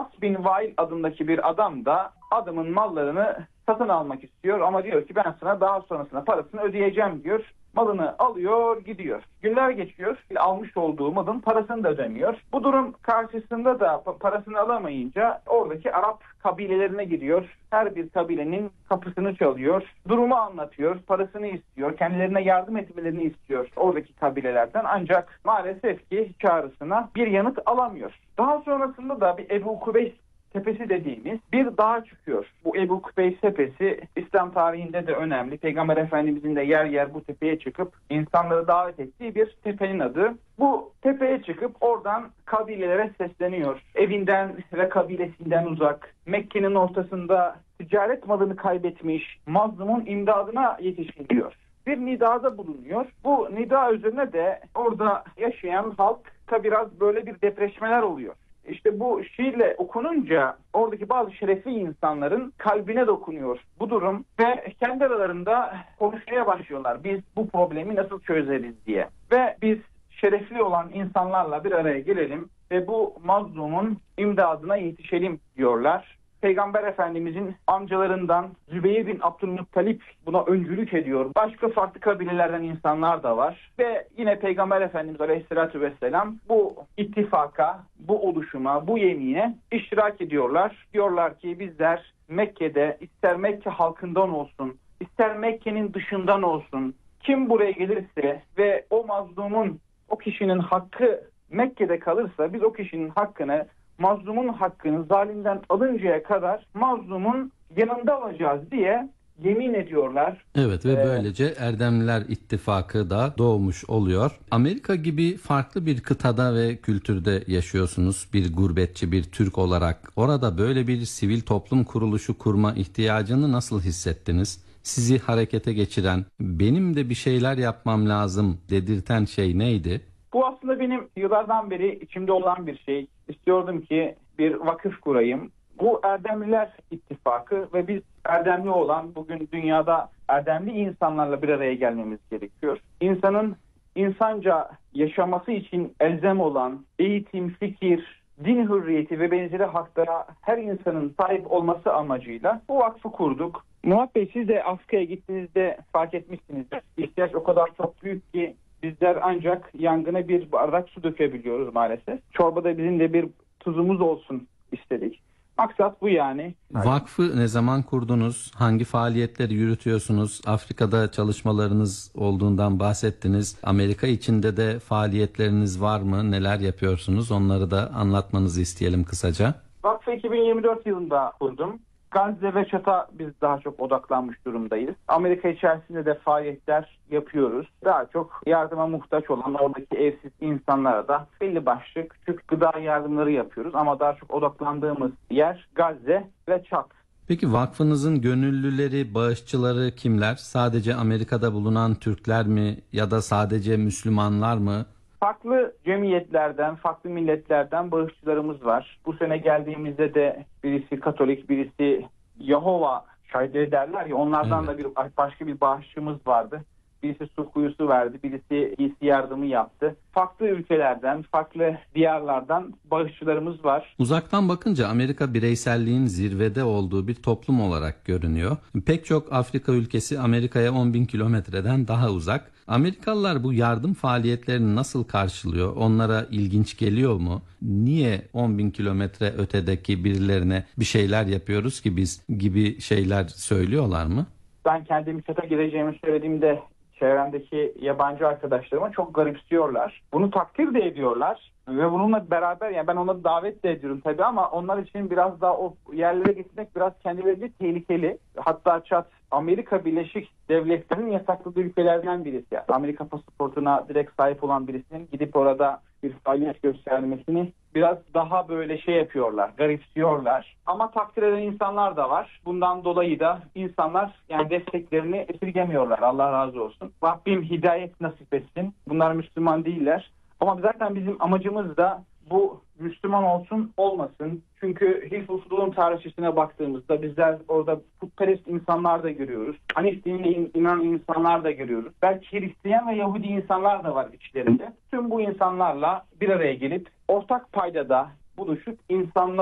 As bin Vail adındaki bir adam da adamın mallarını satın almak istiyor ama diyor ki ben sana daha sonrasında parasını ödeyeceğim diyor. Malını alıyor gidiyor. Günler geçiyor. Almış olduğu malın parasını da ödemiyor. Bu durum karşısında da parasını alamayınca oradaki Arap kabilelerine gidiyor. Her bir kabilenin kapısını çalıyor. Durumu anlatıyor. Parasını istiyor. Kendilerine yardım etmelerini istiyor oradaki kabilelerden. Ancak maalesef ki çağrısına bir yanıt alamıyor. Daha sonrasında da bir Ebu Kubeys Tepesi dediğimiz bir dağa çıkıyor. Bu Ebu Kubeys Tepesi İslam tarihinde de önemli. Peygamber Efendimizin de yer yer bu tepeye çıkıp insanları davet ettiği bir tepenin adı. Bu tepeye çıkıp oradan kabilelere sesleniyor. Evinden ve kabilesinden uzak, Mekke'nin ortasında ticaret malını kaybetmiş mazlumun imdadına yetişin diyor. Bir nidada bulunuyor. Bu nida üzerine de orada yaşayan halkta biraz böyle bir depreşmeler oluyor. İşte bu şiirle okununca oradaki bazı şerefli insanların kalbine dokunuyor bu durum ve kendi aralarında konuşmaya başlıyorlar. Biz bu problemi nasıl çözeriz diye. Ve biz şerefli olan insanlarla bir araya gelelim ve bu mazlumun imdadına yetişelim diyorlar. Peygamber Efendimizin amcalarından Zübeyir bin Abdülmuttalip buna öncülük ediyor. Başka farklı kabilelerden insanlar da var. Ve yine Peygamber Efendimiz Aleyhisselatü Vesselam bu ittifaka, bu oluşuma, bu yemine iştirak ediyorlar. Diyorlar ki bizler Mekke'de ister Mekke halkından olsun, ister Mekke'nin dışından olsun, kim buraya gelirse ve o mazlumun, o kişinin hakkı Mekke'de kalırsa biz o kişinin hakkını, mazlumun hakkını zalimden alıncaya kadar mazlumun yanında olacağız diye yemin ediyorlar. Evet ve böylece Erdemliler İttifakı da doğmuş oluyor. Amerika gibi farklı bir kıtada ve kültürde yaşıyorsunuz bir gurbetçi, bir Türk olarak. Orada böyle bir sivil toplum kuruluşu kurma ihtiyacını nasıl hissettiniz? Sizi harekete geçiren, benim de bir şeyler yapmam lazım dedirten şey neydi? Bu aslında benim yıllardan beri içimde olan bir şey. İstiyordum ki bir vakıf kurayım. Bu Erdemliler İttifakı ve biz erdemli olan bugün dünyada erdemli insanlarla bir araya gelmemiz gerekiyor. İnsanın insanca yaşaması için elzem olan eğitim, fikir, din hürriyeti ve benzeri haklara her insanın sahip olması amacıyla bu vakfı kurduk. Murat Bey, siz de Afrika'ya gittiğinizde fark etmişsinizdir. İhtiyaç o kadar çok büyük ki bizler ancak yangına bir bardak su dökebiliyoruz maalesef. Çorbada bizim de bir tuzumuz olsun istedik. Maksat bu yani. Vakfı ne zaman kurdunuz? Hangi faaliyetleri yürütüyorsunuz? Afrika'da çalışmalarınız olduğundan bahsettiniz. Amerika içinde de faaliyetleriniz var mı? Neler yapıyorsunuz? Onları da anlatmanızı isteyelim kısaca. Vakfı 2024 yılında kurdum. Gazze ve Çat'a biz daha çok odaklanmış durumdayız. Amerika içerisinde de faaliyetler yapıyoruz. Daha çok yardıma muhtaç olan oradaki evsiz insanlara da belli başlı küçük gıda yardımları yapıyoruz. Ama daha çok odaklandığımız yer Gazze ve Çat. Peki vakfınızın gönüllüleri, bağışçıları kimler? Sadece Amerika'da bulunan Türkler mi ya da sadece Müslümanlar mı? Farklı cemiyetlerden, farklı milletlerden bağışçılarımız var. Bu sene geldiğimizde de birisi Katolik, birisi Yahova şahitleri derler ya, onlardan da başka bir bağışçımız vardı. Birisi su kuyusu verdi, birisi giysi yardımı yaptı. Farklı ülkelerden, farklı diyarlardan bağışçılarımız var. Uzaktan bakınca Amerika bireyselliğin zirvede olduğu bir toplum olarak görünüyor. Pek çok Afrika ülkesi Amerika'ya 10.000 kilometreden daha uzak. Amerikalılar bu yardım faaliyetlerini nasıl karşılıyor? Onlara ilginç geliyor mu? Niye 10.000 kilometre ötedeki birilerine bir şeyler yapıyoruz ki biz gibi şeyler söylüyorlar mı? Ben kendimi çata gireceğimi söylediğimde çevremdeki yabancı arkadaşlarıma çok garipsiyorlar. Bunu takdir de ediyorlar ve bununla beraber yani ben onları davet de ediyorum tabii ama onlar için biraz daha o yerlere gitmek biraz kendilerince tehlikeli. Hatta Çat Amerika Birleşik Devletleri'nin yasakladığı ülkelerden birisi. Yani Amerika pasaportuna direkt sahip olan birisinin gidip orada bir faaliyet göstermesini biraz daha böyle şey yapıyorlar, garipsiyorlar. Ama takdir eden insanlar da var. Bundan dolayı da insanlar yani desteklerini esirgemiyorlar. Allah razı olsun. Rabbim hidayet nasip etsin. Bunlar Müslüman değiller. Ama zaten bizim amacımız da bu Müslüman olsun olmasın. Çünkü Hilful Fudul'un tarihçesine baktığımızda bizler orada putperest insanlar da görüyoruz. Hanif dinine inanan insanlar da görüyoruz. Belki Hristiyan ve Yahudi insanlar da var içlerinde. Tüm bu insanlarla bir araya gelip ortak paydada buluşup insanlığa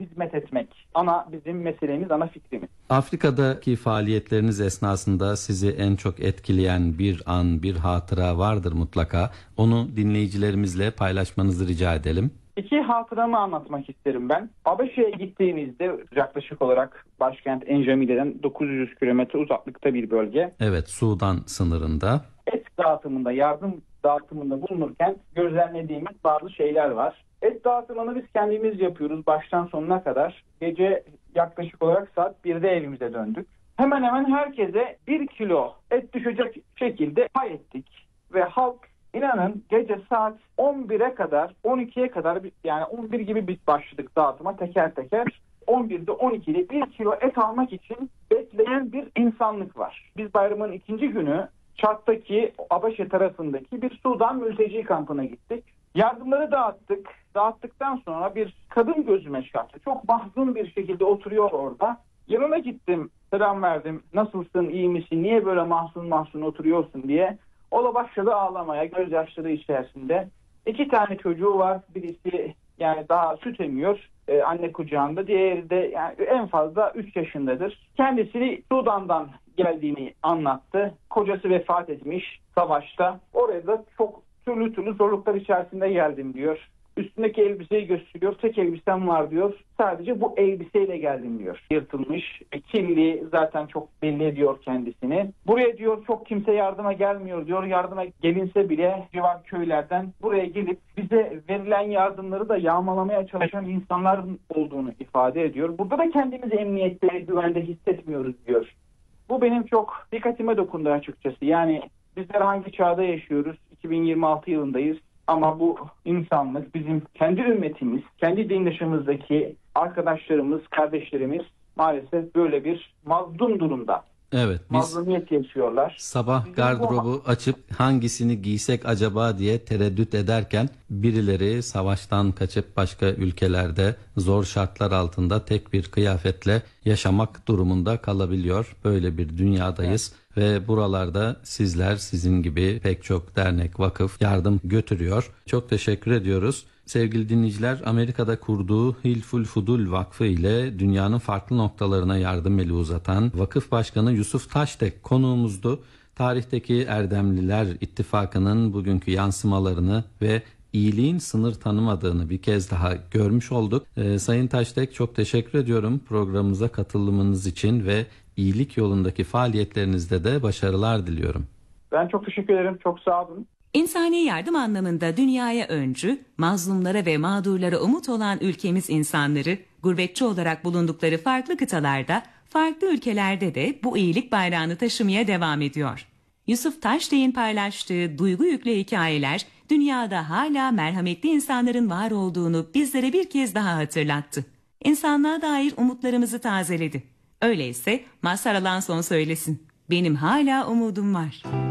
hizmet etmek. Bizim meselemiz, ana fikrimiz. Afrika'daki faaliyetleriniz esnasında sizi en çok etkileyen bir an, bir hatıra vardır mutlaka. Onu dinleyicilerimizle paylaşmanızı rica edelim. 2 hatıramı anlatmak isterim ben. Habeşi'ye gittiğimizde yaklaşık olarak başkent Enjami'den 900 kilometre uzaklıkta bir bölge. Evet, Sudan sınırında. Et dağıtımında, yardım dağıtımında bulunurken gözlemlediğimiz bazı şeyler var. Et dağıtımını biz kendimiz yapıyoruz baştan sonuna kadar. Gece yaklaşık olarak saat 1'de evimize döndük. Hemen hemen herkese 1 kilo et düşecek şekilde pay ettik. Ve halk inanın gece saat 11'e kadar, 12'ye kadar, yani 11 gibi biz başladık dağıtıma teker teker. 11'de 12'de 1 kilo et almak için bekleyen bir insanlık var. Biz bayramın 2. günü Çat'taki Habeşi tarafındaki bir Sudan mülteci kampına gittik. Yardımları dağıttık. Dağıttıktan sonra bir kadın gözüme çarptı. Çok mahzun bir şekilde oturuyor orada. Yanına gittim, selam verdim. Nasılsın, iyi misin, niye böyle mahzun oturuyorsun diye. O da başladı ağlamaya, gözyaşları içerisinde. 2 tane çocuğu var. Birisi yani daha süt emiyor anne kucağında. Diğeri de yani en fazla 3 yaşındadır. Kendisi Sudan'dan geldiğini anlattı. Kocası vefat etmiş savaşta. Oraya da çok türlü zorluklar içerisinde geldim diyor. Üstündeki elbiseyi gösteriyor. Tek elbisem var diyor. Sadece bu elbiseyle geldim diyor. Yırtılmış, kirli, zaten çok belli ediyor kendisini. Buraya diyor çok kimse yardıma gelmiyor diyor. Yardıma gelinse bile civar köylerden buraya gelip bize verilen yardımları da yağmalamaya çalışan insanların olduğunu ifade ediyor. Burada da kendimizi emniyette, güvende hissetmiyoruz diyor. Bu benim çok dikkatime dokundu açıkçası. Yani bizler hangi çağda yaşıyoruz? 2026 yılındayız. Ama bu insanlık, bizim kendi ümmetimiz, kendi dindaşımızdaki arkadaşlarımız, kardeşlerimiz maalesef böyle bir mazlum durumda. Evet, biz mazlumiyet yaşıyorlar. Sabah gardırobu açıp hangisini giysek acaba diye tereddüt ederken birileri savaştan kaçıp başka ülkelerde zor şartlar altında tek bir kıyafetle yaşamak durumunda kalabiliyor. Böyle bir dünyadayız. Evet. Ve buralarda sizler, sizin gibi pek çok dernek, vakıf yardım götürüyor. Çok teşekkür ediyoruz. Sevgili dinleyiciler, Amerika'da kurduğu Hilful Fudul Vakfı ile dünyanın farklı noktalarına yardım eli uzatan Vakıf Başkanı Yusuf Taştek konuğumuzdu. Tarihteki Erdemliler İttifakı'nın bugünkü yansımalarını ve iyiliğin sınır tanımadığını bir kez daha görmüş olduk. Sayın Taştek, çok teşekkür ediyorum programımıza katılımınız için ve iyilik yolundaki faaliyetlerinizde de başarılar diliyorum. Ben çok teşekkür ederim. Çok sağ olun. İnsani yardım anlamında dünyaya öncü, mazlumlara ve mağdurlara umut olan ülkemiz insanları, gurbetçi olarak bulundukları farklı kıtalarda, farklı ülkelerde de bu iyilik bayrağını taşımaya devam ediyor. Yusuf Taştek'in paylaştığı duygu yüklü hikayeler, dünyada hala merhametli insanların var olduğunu bizlere bir kez daha hatırlattı. İnsanlığa dair umutlarımızı tazeledi. Öyleyse Mazhar Alanson söylesin, benim hala umudum var.